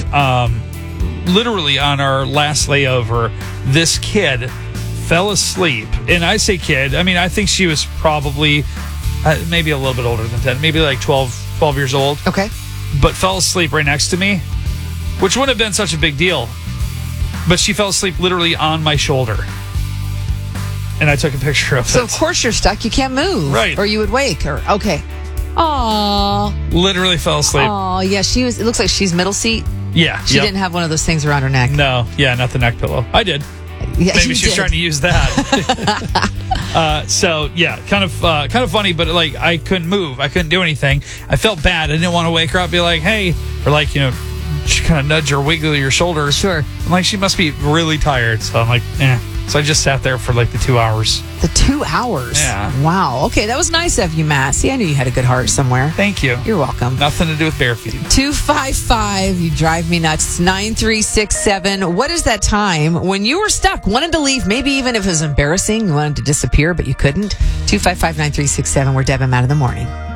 literally on our last layover, this kid fell asleep. And I say kid, I mean, I think she was probably maybe a little bit older than 10, maybe like 12 years old. Okay. But fell asleep right next to me, which wouldn't have been such a big deal. But she fell asleep literally on my shoulder. And I took a picture of it. So, of course, you're stuck. You can't move. Right. Or you would wake her. Okay. Aww. Literally fell asleep. Aww, yeah, it looks like she's middle seat. Yeah. She didn't have one of those things around her neck. No. Yeah, not the neck pillow. I did. Yeah, maybe she was trying to use that. So yeah, kind of funny, but like I couldn't move, I couldn't do anything. I felt bad. I didn't want to wake her up, be like, hey, or like she kind of nudge or wiggle your shoulders. Sure. I'm like, she must be really tired. So I'm like, So I just sat there for like the 2 hours. The 2 hours? Yeah. Wow. Okay, that was nice of you, Matt. See, I knew you had a good heart somewhere. Thank you. You're welcome. Nothing to do with bear feed. 255, you drive me nuts. 9367. What is that time when you were stuck, wanted to leave, maybe even if it was embarrassing, you wanted to disappear, but you couldn't? 255-9367. We're Deb and Matt in the morning.